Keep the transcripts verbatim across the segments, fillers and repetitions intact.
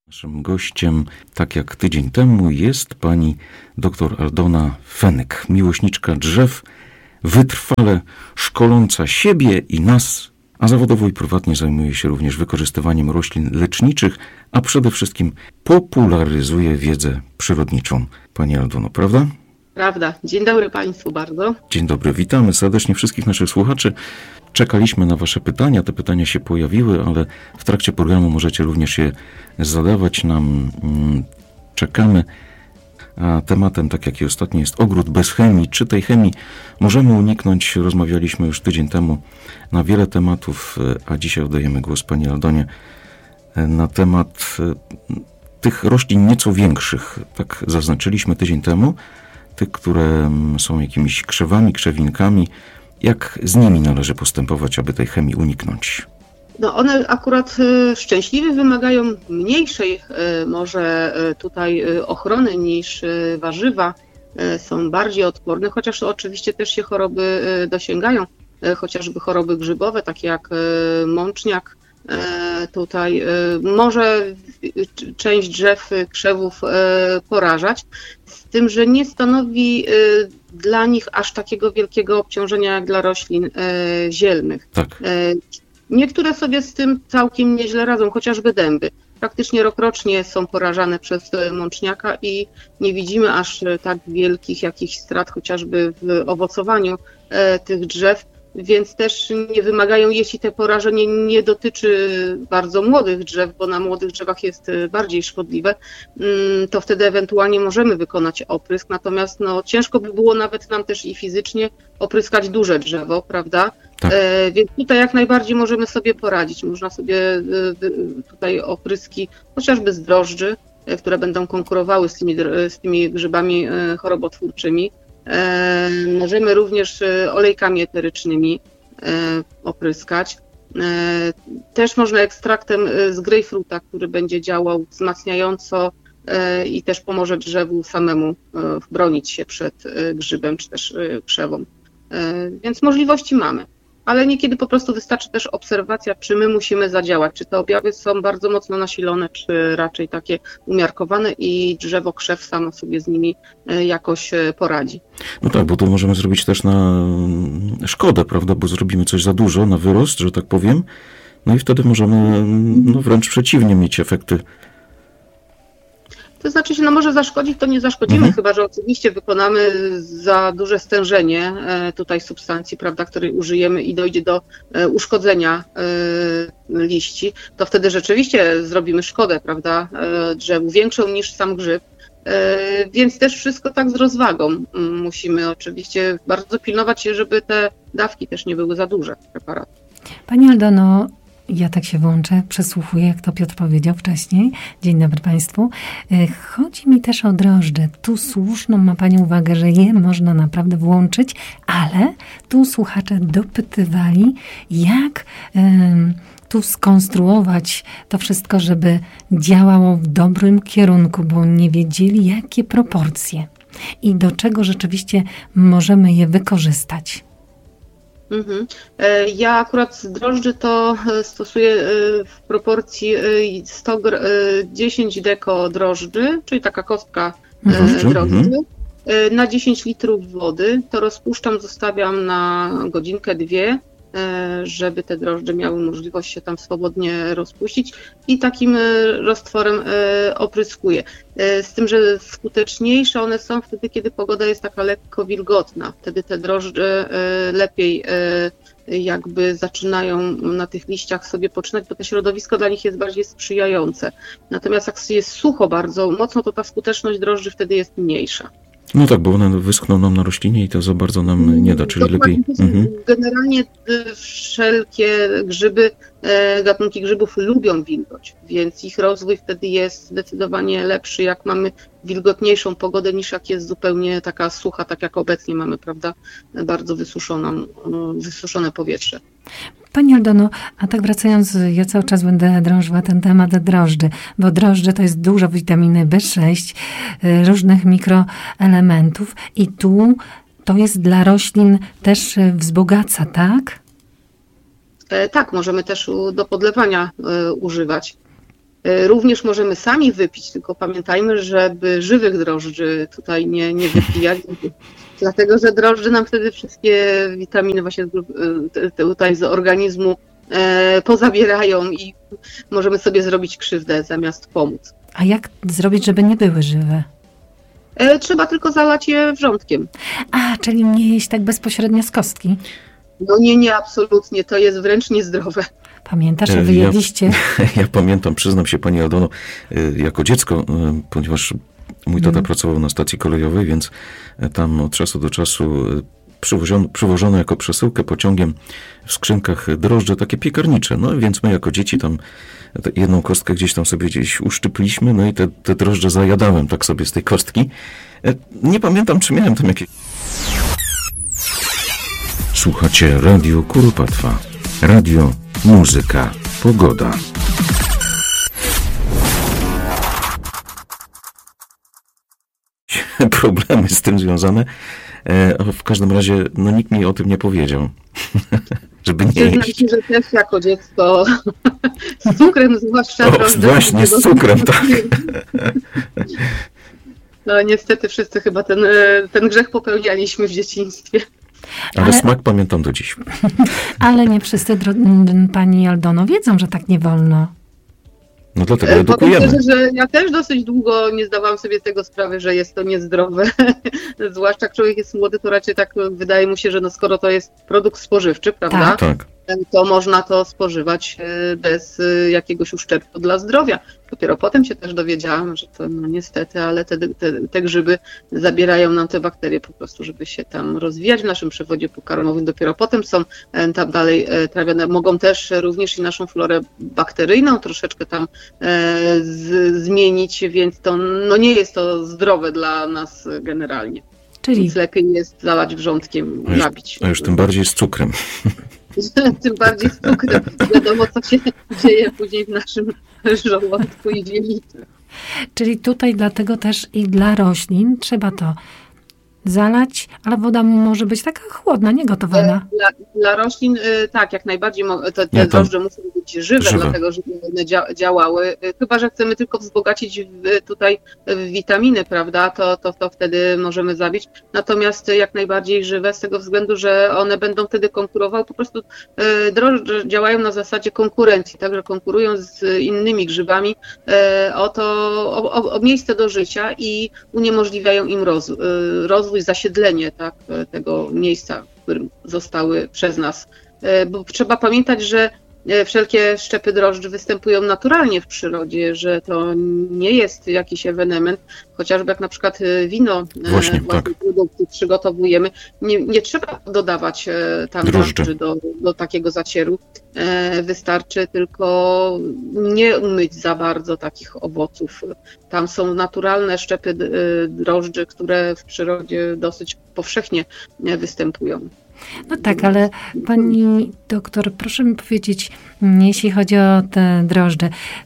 Naszym gościem, tak jak tydzień temu, jest pani dr Aldona Fenyk, miłośniczka drzew, wytrwale szkoląca siebie i nas, a zawodowo i prywatnie zajmuje się również wykorzystywaniem roślin leczniczych, a przede wszystkim popularyzuje wiedzę przyrodniczą. Pani Aldono, prawda? Prawda. Dzień dobry Państwu bardzo. Dzień dobry, witamy serdecznie wszystkich naszych słuchaczy. Czekaliśmy na Wasze pytania, te pytania się pojawiły, ale w trakcie programu możecie również je zadawać nam. Czekamy. A tematem, tak jak i ostatnio, jest ogród bez chemii. Czy tej chemii możemy uniknąć? Rozmawialiśmy już tydzień temu na wiele tematów, a dzisiaj oddajemy głos pani Aldonie na temat tych roślin nieco większych. Tak zaznaczyliśmy tydzień temu. Tych, które są jakimiś krzewami, krzewinkami. Jak z nimi należy postępować, aby tej chemii uniknąć? No one akurat y, szczęśliwie wymagają mniejszej y, może y, tutaj y, ochrony niż y, warzywa. Y, są bardziej odporne, chociaż oczywiście też się choroby y, dosięgają, y, chociażby choroby grzybowe, takie jak y, mączniak. Y, tutaj y, może y, część drzew, y, krzewów y, porażać, z tym, że nie stanowi y, dla nich aż takiego wielkiego obciążenia jak dla roślin y, zielnych. Tak. Y, Niektóre sobie z tym całkiem nieźle radzą, chociażby dęby. Praktycznie rokrocznie są porażane przez mączniaka i nie widzimy aż tak wielkich jakichś strat, chociażby w owocowaniu e, tych drzew, więc też nie wymagają, jeśli te porażenie nie dotyczy bardzo młodych drzew, bo na młodych drzewach jest bardziej szkodliwe, to wtedy ewentualnie możemy wykonać oprysk, natomiast no, ciężko by było nawet nam też i fizycznie opryskać duże drzewo, prawda? Tak. E, więc tutaj jak najbardziej możemy sobie poradzić. Można sobie e, tutaj opryski chociażby z drożdży, e, które będą konkurowały z tymi, z tymi grzybami e, chorobotwórczymi. E, możemy również e, olejkami eterycznymi e, opryskać. E, też można ekstraktem z grejpfruta, który będzie działał wzmacniająco e, i też pomoże drzewu samemu e, bronić się przed e, grzybem czy też e, krzewą. E, więc możliwości mamy. Ale niekiedy po prostu wystarczy też obserwacja, czy my musimy zadziałać, czy te objawy są bardzo mocno nasilone, czy raczej takie umiarkowane i drzewo, krzew samo sobie z nimi jakoś poradzi. No tak, bo to możemy zrobić też na szkodę, prawda, bo zrobimy coś za dużo, na wyrost, że tak powiem, no i wtedy możemy no wręcz przeciwnie mieć efekty. To znaczy się, no może zaszkodzić, to nie zaszkodzimy, mhm. chyba że oczywiście wykonamy za duże stężenie tutaj substancji, prawda, której użyjemy i dojdzie do uszkodzenia liści, to wtedy rzeczywiście zrobimy szkodę, prawda, drzewu, większą niż sam grzyb. Więc też wszystko tak z rozwagą. Musimy oczywiście bardzo pilnować się, żeby te dawki też nie były za duże preparatów. Pani Aldono, ja tak się włączę, przesłuchuję, jak to Piotr powiedział wcześniej. Dzień dobry Państwu. Chodzi mi też o drożdże. Tu słuszną ma Pani uwagę, że je można naprawdę włączyć, ale tu słuchacze dopytywali, jak y, tu skonstruować to wszystko, żeby działało w dobrym kierunku, bo nie wiedzieli, jakie proporcje i do czego rzeczywiście możemy je wykorzystać. Mhm. Ja akurat z drożdży to stosuję w proporcji sto, dziesięć deko drożdży, czyli taka kostka drożdży, mhm. na dziesięć litrów wody. To rozpuszczam, zostawiam na godzinkę, dwie, żeby te drożdże miały możliwość się tam swobodnie rozpuścić i takim roztworem opryskuję. Z tym, że skuteczniejsze one są wtedy, kiedy pogoda jest taka lekko wilgotna. Wtedy te drożdże lepiej jakby zaczynają na tych liściach sobie poczynać, bo to środowisko dla nich jest bardziej sprzyjające. Natomiast jak jest sucho bardzo mocno, to ta skuteczność drożdży wtedy jest mniejsza. No tak, bo one wyschną nam na roślinie i to za bardzo nam nie da, czyli Dokładnie, lepiej... Mhm. Generalnie wszelkie grzyby, gatunki grzybów lubią wilgoć, więc ich rozwój wtedy jest zdecydowanie lepszy, jak mamy wilgotniejszą pogodę niż jak jest zupełnie taka sucha, tak jak obecnie mamy, prawda, bardzo wysuszoną, wysuszone powietrze. Pani Aldono, a tak wracając, ja cały czas będę drążyła ten temat drożdży, bo drożdże to jest dużo witaminy B sześć, różnych mikroelementów i tu to jest dla roślin też wzbogaca, tak? Tak, możemy też do podlewania używać. Również możemy sami wypić, tylko pamiętajmy, żeby żywych drożdży tutaj nie, nie wypijać, dlatego że drożdże nam wtedy wszystkie witaminy właśnie tutaj z organizmu pozabierają i możemy sobie zrobić krzywdę zamiast pomóc. A jak zrobić, żeby nie były żywe? Trzeba tylko zalać je wrzątkiem. A, czyli nie jeść tak bezpośrednio z kostki? No nie, nie, absolutnie. To jest wręcz niezdrowe. Pamiętasz, że wy jedliście? Ja, ja pamiętam, przyznam się pani Aldono, jako dziecko, ponieważ mój tata hmm. pracował na stacji kolejowej, więc tam od czasu do czasu przywożono, przywożono jako przesyłkę pociągiem w skrzynkach drożdże takie piekarnicze. No więc my jako dzieci tam jedną kostkę gdzieś tam sobie gdzieś uszczypliśmy, no i te, te drożdże zajadałem tak sobie z tej kostki. Nie pamiętam, czy miałem tam jakieś... Słuchacie Radio Kuropatwa. Radio, muzyka, pogoda. Problemy z tym związane. E, w każdym razie, no nikt mi o tym nie powiedział. Żeby nie jeść. Znaczy, że też jako dziecko z cukrem zwłaszcza. O, właśnie, z cukrem, tak. No niestety wszyscy chyba ten, ten grzech popełnialiśmy w dzieciństwie. Ale, Ale smak pamiętam do dziś. Ale nie wszyscy, pani Aldono, wiedzą, że tak nie wolno. No dlatego edukujemy. Powiem szczerze, że ja też dosyć długo nie zdawałam sobie z tego sprawy, że jest to niezdrowe. Zwłaszcza jak człowiek jest młody, to raczej tak wydaje mu się, że no skoro to jest produkt spożywczy, prawda? Tak. tak. To można to spożywać bez jakiegoś uszczerbku dla zdrowia. Dopiero potem się też dowiedziałam, że to no niestety, ale te, te, te grzyby zabierają nam te bakterie po prostu, żeby się tam rozwijać w naszym przewodzie pokarmowym. Dopiero potem są tam dalej trawione. Mogą też również i naszą florę bakteryjną troszeczkę tam z, zmienić, więc to no nie jest to zdrowe dla nas generalnie. Czyli Więc lepiej jest zalać wrzątkiem, a już, napić. A już tym bardziej z cukrem. Tym bardziej z cukrem. Wiadomo, co się dzieje później w naszym żołądku i wielicy. Czyli tutaj dlatego też i dla roślin trzeba to zalać, ale woda może być taka chłodna, nie gotowana. Dla, dla roślin tak, jak najbardziej te, te Nie, drożdże muszą być żywe, żywe, dlatego żeby one dzia, działały. Chyba że chcemy tylko wzbogacić w, tutaj w witaminy, prawda, to, to, to wtedy możemy zabić. Natomiast jak najbardziej żywe z tego względu, że one będą wtedy konkurowały. Po prostu drożdże działają na zasadzie konkurencji, także konkurują z innymi grzybami o to, o, o miejsce do życia i uniemożliwiają im roz, rozwój, zasiedlenie tak, tego miejsca, w którym zostały przez nas. Bo trzeba pamiętać, że wszelkie szczepy drożdży występują naturalnie w przyrodzie, że to nie jest jakiś ewenement, chociażby jak na przykład wino Właśnie, tak. produkty przygotowujemy, nie, nie trzeba dodawać tam drożdży do, do takiego zacieru, wystarczy tylko nie umyć za bardzo takich owoców. Tam są naturalne szczepy drożdży, które w przyrodzie dosyć powszechnie występują. No tak, ale pani doktor, proszę mi powiedzieć, jeśli chodzi o te drożdże,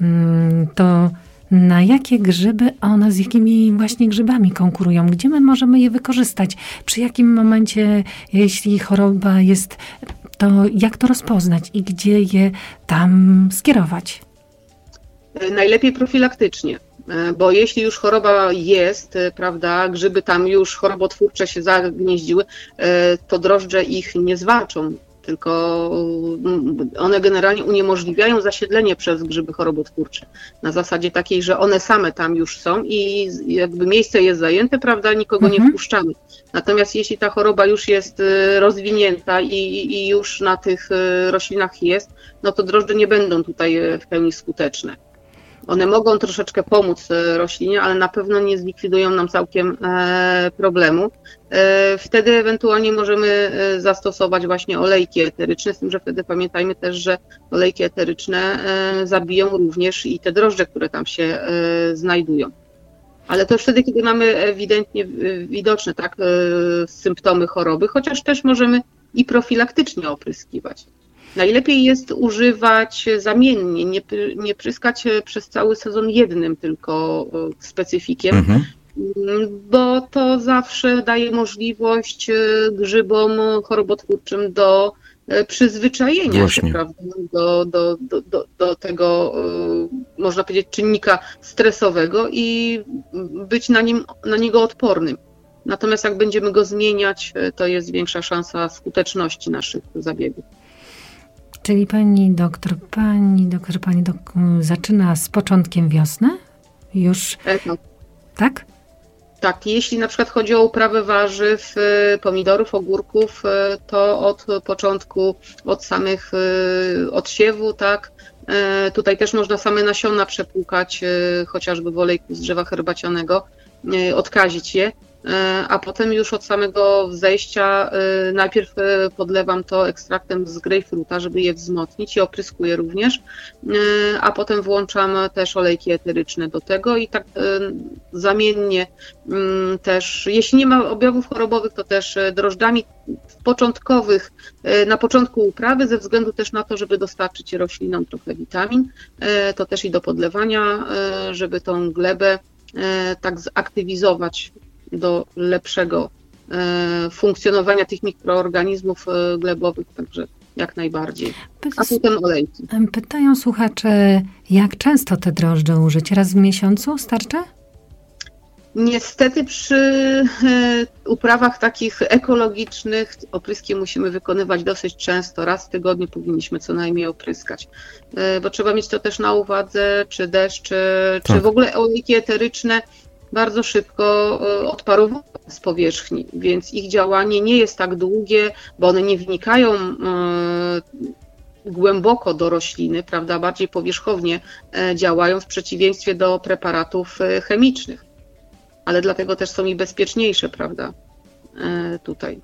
to na jakie grzyby one, z jakimi właśnie grzybami konkurują? Gdzie my możemy je wykorzystać? Przy jakim momencie, jeśli choroba jest, to jak to rozpoznać i gdzie je tam skierować? Najlepiej profilaktycznie. Bo jeśli już choroba jest, prawda, grzyby tam już chorobotwórcze się zagnieździły, to drożdże ich nie zwalczą, tylko one generalnie uniemożliwiają zasiedlenie przez grzyby chorobotwórcze. Na zasadzie takiej, że one same tam już są i jakby miejsce jest zajęte, prawda, nikogo mhm. nie wpuszczamy. Natomiast jeśli ta choroba już jest rozwinięta i, i już na tych roślinach jest, no to drożdże nie będą tutaj w pełni skuteczne. One mogą troszeczkę pomóc roślinie, ale na pewno nie zlikwidują nam całkiem problemu. Wtedy ewentualnie możemy zastosować właśnie olejki eteryczne, z tym, że wtedy pamiętajmy też, że olejki eteryczne zabiją również i te drożdże, które tam się znajdują. Ale to już wtedy, kiedy mamy ewidentnie widoczne tak, symptomy choroby, chociaż też możemy i profilaktycznie opryskiwać. Najlepiej jest używać zamiennie, nie, nie pryskać przez cały sezon jednym tylko specyfikiem, mhm. bo to zawsze daje możliwość grzybom chorobotwórczym do przyzwyczajenia Właśnie. się, prawda, do, do, do, do, do tego można powiedzieć, czynnika stresowego i być na, nim, na niego odpornym. Natomiast jak będziemy go zmieniać, to jest większa szansa skuteczności naszych zabiegów. Czyli pani doktor, pani doktor, pani dok- zaczyna z początkiem wiosny? Już, E, no. tak? Tak, jeśli na przykład chodzi o uprawę warzyw, pomidorów, ogórków, to od początku, od samych odsiewu, tak, tutaj też można same nasiona przepłukać, chociażby w olejku z drzewa herbacianego, odkazić je, a potem już od samego zejścia najpierw podlewam to ekstraktem z grejpfruta, żeby je wzmocnić i opryskuję również, a potem włączam też olejki eteryczne do tego i tak zamiennie też, jeśli nie ma objawów chorobowych, to też drożdżami początkowych, na początku uprawy, ze względu też na to, żeby dostarczyć roślinom trochę witamin, to też i do podlewania, żeby tą glebę tak zaktywizować do lepszego funkcjonowania tych mikroorganizmów glebowych, także jak najbardziej. A potem olejki. Pytają słuchacze, jak często te drożdże użyć? Raz w miesiącu starczy? Niestety przy uprawach takich ekologicznych opryski musimy wykonywać dosyć często. Raz w tygodniu powinniśmy co najmniej opryskać. Bo trzeba mieć to też na uwadze, czy deszcz, czy, tak. czy w ogóle olejki eteryczne bardzo szybko odparowują z powierzchni, więc ich działanie nie jest tak długie, bo one nie wnikają głęboko do rośliny, prawda, bardziej powierzchownie działają w przeciwieństwie do preparatów chemicznych, ale dlatego też są i bezpieczniejsze, prawda, tutaj.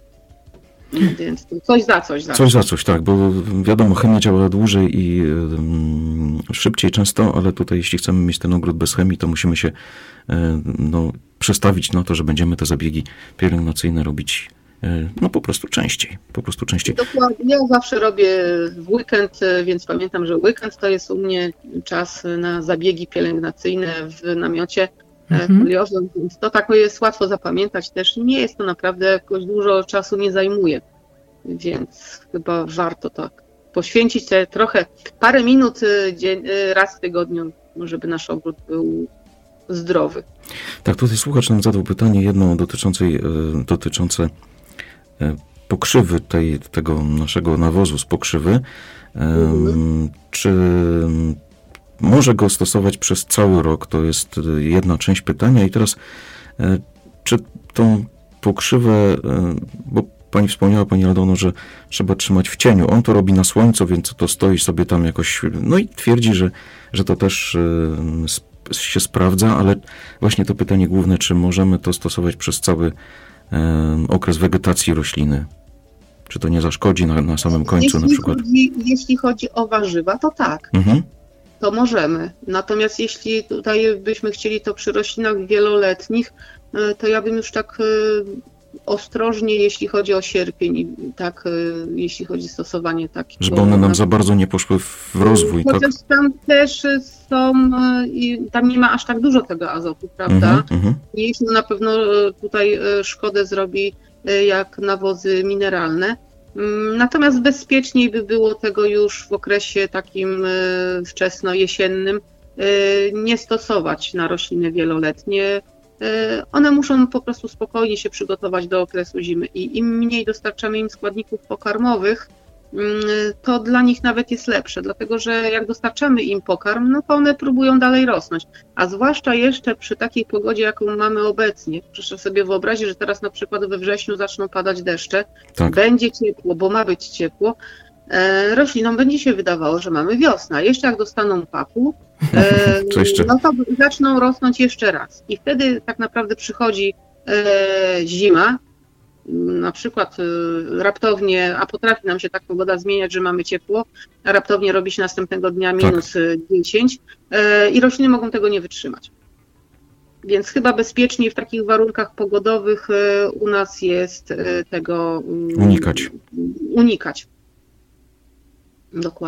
Więc coś za coś. Za coś za coś, tak, bo wiadomo, chemia działa dłużej i um, szybciej często, ale tutaj jeśli chcemy mieć ten ogród bez chemii, to musimy się no, przestawić na to, że będziemy te zabiegi pielęgnacyjne robić no po prostu częściej, po prostu częściej. Dokładnie, ja zawsze robię w weekend, więc pamiętam, że weekend to jest u mnie czas na zabiegi pielęgnacyjne w namiocie mhm. foliowym, więc to tak jest łatwo zapamiętać też. Nie jest to naprawdę jakoś dużo czasu, nie zajmuje, więc chyba warto tak poświęcić te trochę, parę minut dzień, raz w tygodniu, żeby nasz ogród był zdrowy. Tak, tutaj słuchacz nam zadał pytanie jedno dotyczące, dotyczące pokrzywy tej, tego naszego nawozu z pokrzywy. Mhm. Czy może go stosować przez cały rok? To jest jedna część pytania. I teraz, czy tą pokrzywę, bo pani wspomniała, pani Aldono, że trzeba trzymać w cieniu. On to robi na słońcu, więc to stoi sobie tam jakoś, no i twierdzi, że, że to też się sprawdza, ale właśnie to pytanie główne, czy możemy to stosować przez cały okres wegetacji rośliny? Czy to nie zaszkodzi na, na samym końcu jeśli na przykład? Chodzi, jeśli chodzi o warzywa, to tak. Mhm. To możemy. Natomiast jeśli tutaj byśmy chcieli to przy roślinach wieloletnich, to ja bym już tak ostrożnie, jeśli chodzi o sierpień, tak, jeśli chodzi o stosowanie takich. Żeby one nam za bardzo nie poszły w rozwój. Chociaż tak? Tam też są, tam nie ma aż tak dużo tego azotu, prawda? Mm-hmm. Jeśli na pewno tutaj szkodę zrobi jak nawozy mineralne. Natomiast bezpieczniej by było tego już w okresie takim wczesno-jesiennym nie stosować na rośliny wieloletnie. One muszą po prostu spokojnie się przygotować do okresu zimy i im mniej dostarczamy im składników pokarmowych, to dla nich nawet jest lepsze, dlatego że jak dostarczamy im pokarm, no to one próbują dalej rosnąć, a zwłaszcza jeszcze przy takiej pogodzie, jaką mamy obecnie. Proszę sobie wyobrazić, że teraz na przykład we wrześniu zaczną padać deszcze, tak. Będzie ciepło, bo ma być ciepło, e, roślinom będzie się wydawało, że mamy wiosnę, a jeszcze jak dostaną papu, e, no to zaczną rosnąć jeszcze raz i wtedy tak naprawdę przychodzi e, zima. Na przykład raptownie, a potrafi nam się tak pogoda zmieniać, że mamy ciepło, a raptownie robi się następnego dnia minus tak. dziesięć i rośliny mogą tego nie wytrzymać. Więc chyba bezpieczniej w takich warunkach pogodowych u nas jest tego unikać. unikać. Dokładnie.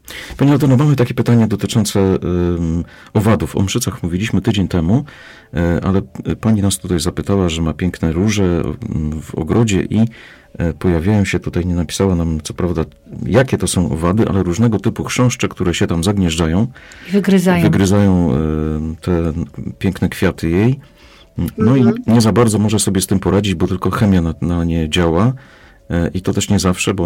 Pani Aldono, mamy takie pytanie dotyczące um, owadów. O mszycach mówiliśmy tydzień temu, e, ale pani nas tutaj zapytała, że ma piękne róże w ogrodzie i e, pojawiają się, tutaj nie napisała nam co prawda jakie to są owady, ale różnego typu chrząszcze, które się tam zagnieżdżają. I wygryzają. Wygryzają e, te piękne kwiaty jej. No mhm. i nie za bardzo może sobie z tym poradzić, bo tylko chemia na, na nie działa. I to też nie zawsze, bo